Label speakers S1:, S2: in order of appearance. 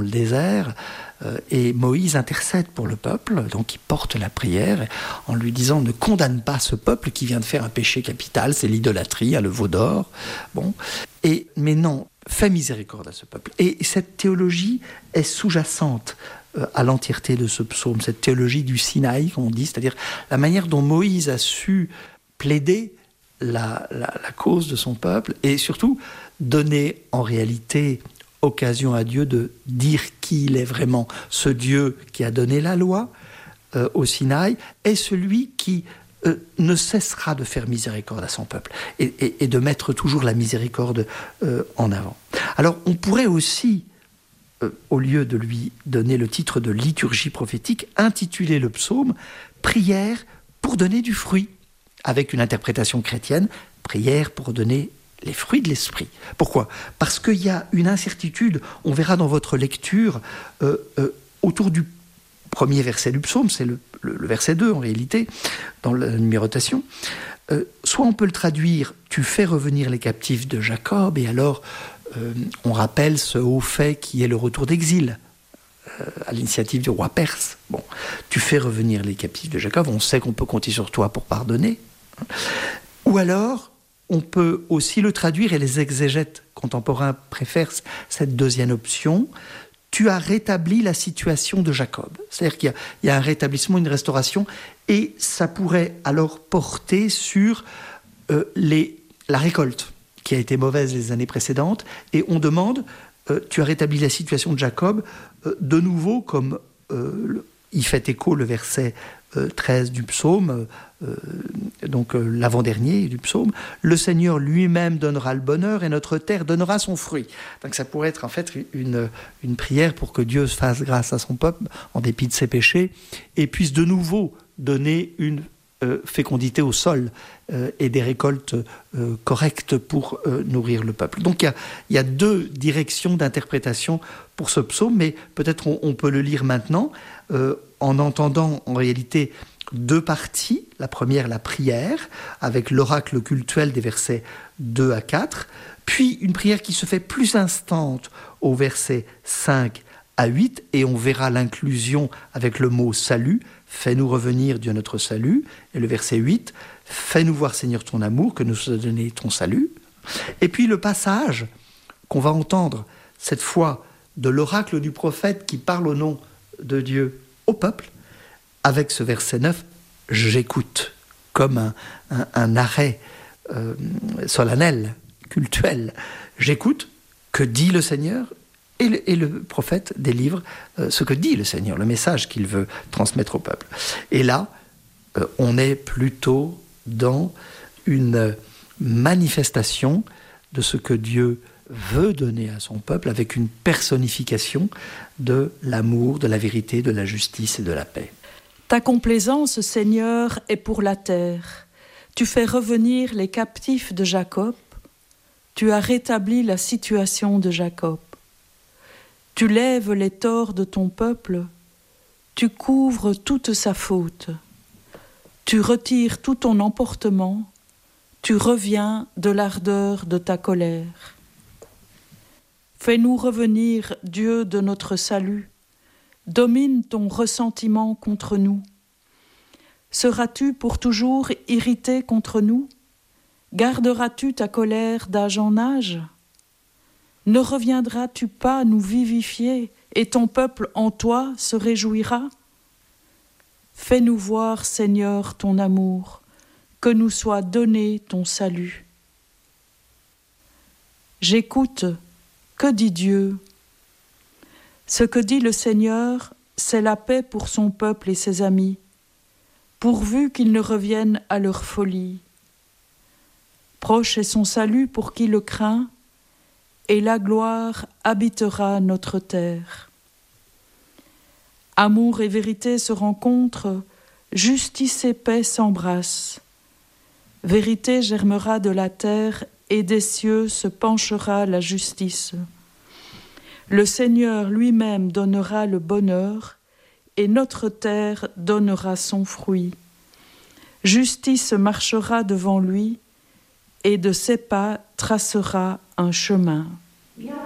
S1: le désert, et Moïse intercède pour le peuple, donc il porte la prière en lui disant « Ne condamne pas ce peuple qui vient de faire un péché capital, c'est l'idolâtrie, le veau d'or. » Mais non, fais miséricorde à ce peuple. Et cette théologie est sous-jacente à l'entièreté de ce psaume, cette théologie du Sinaï, comme on dit, c'est-à-dire la manière dont Moïse a su plaider la cause de son peuple et surtout donner en réalité occasion à Dieu de dire qui il est vraiment. Ce Dieu qui a donné la loi au Sinaï est celui qui ne cessera de faire miséricorde à son peuple et de mettre toujours la miséricorde en avant. Alors on pourrait aussi, au lieu de lui donner le titre de liturgie prophétique, intituler le psaume « Prière pour donner du fruit », avec une interprétation chrétienne, « Prière pour donner les fruits de l'esprit ». Pourquoi ? Parce qu'il y a une incertitude, on verra dans votre lecture, autour du premier verset du psaume, c'est le verset 2 en réalité, dans la numérotation. Soit on peut le traduire « Tu fais revenir les captifs de Jacob » et alors on rappelle ce haut fait qui est le retour d'exil à l'initiative du roi perse. Bon, tu fais revenir les captifs de Jacob, on sait qu'on peut compter sur toi pour pardonner. Ou alors, on peut aussi le traduire, et les exégètes contemporains préfèrent cette deuxième option, tu as rétabli la situation de Jacob. C'est-à-dire qu'il y a un rétablissement, une restauration, et ça pourrait alors porter sur la récolte, qui a été mauvaise les années précédentes, et on demande, tu as rétabli la situation de Jacob, de nouveau, comme il fait écho le verset 13 du psaume, donc l'avant-dernier du psaume, le Seigneur lui-même donnera le bonheur et notre terre donnera son fruit. Donc ça pourrait être en fait une prière pour que Dieu fasse grâce à son peuple en dépit de ses péchés et puisse de nouveau donner une fécondité au sol et des récoltes correctes pour nourrir le peuple. Donc il y a deux directions d'interprétation pour ce psaume, mais peut-être on peut le lire maintenant en entendant en réalité deux parties. La première, la prière, avec l'oracle cultuel des versets 2 à 4, puis une prière qui se fait plus instante au verset 5 à 8, et on verra l'inclusion avec le mot « salut », « Fais-nous revenir, Dieu notre salut », et le verset 8, « Fais-nous voir, Seigneur, ton amour, que nous soit donné ton salut ». Et puis le passage qu'on va entendre, cette fois, de l'oracle du prophète qui parle au nom de Dieu au peuple, avec ce verset 9, « J'écoute », comme un arrêt solennel, cultuel. « J'écoute, que dit le Seigneur ?» Et le prophète délivre ce que dit le Seigneur, le message qu'il veut transmettre au peuple. Et là, on est plutôt dans une manifestation de ce que Dieu veut donner à son peuple avec une personnification de l'amour, de la vérité, de la justice et de la paix.
S2: Ta complaisance, Seigneur, est pour la terre. Tu fais revenir les captifs de Jacob. Tu as rétabli la situation de Jacob. Tu lèves les torts de ton peuple, tu couvres toute sa faute, tu retires tout ton emportement, tu reviens de l'ardeur de ta colère. Fais-nous revenir, Dieu de notre salut, domine ton ressentiment contre nous. Seras-tu pour toujours irrité contre nous? Garderas-tu ta colère d'âge en âge? Ne reviendras-tu pas nous vivifier et ton peuple en toi se réjouira? Fais-nous voir, Seigneur, ton amour, que nous soit donné ton salut. J'écoute, que dit Dieu? Ce que dit le Seigneur, c'est la paix pour son peuple et ses amis, pourvu qu'ils ne reviennent à leur folie. Proche est son salut pour qui le craint, et la gloire habitera notre terre. Amour et vérité se rencontrent, justice et paix s'embrassent. Vérité germera de la terre et des cieux se penchera la justice. Le Seigneur lui-même donnera le bonheur et notre terre donnera son fruit. Justice marchera devant lui et de ses pas tracera un chemin.